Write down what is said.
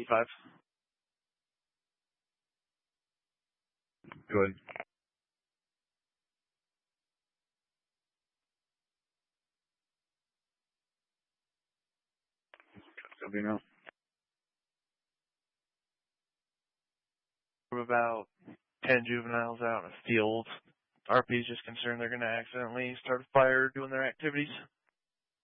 85. Go ahead. Copy now. We're about 10 juveniles out in a field. RP is just concerned they're going to accidentally start a fire doing their activities.